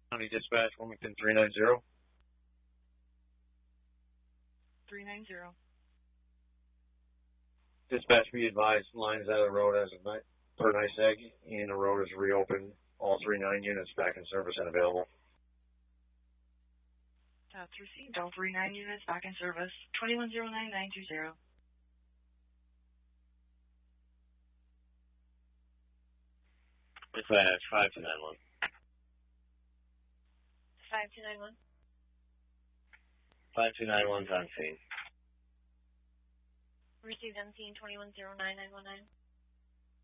County Dispatch, Wilmington 390. 390. Dispatch, be advised, lines out of the road as of per NYSEG, and the road is reopened. All 39 units back in service and available. That's received. All 39 units back in service. 2109920. Dispatch 5291. 5291. 5291's on scene. Received on scene 2109919.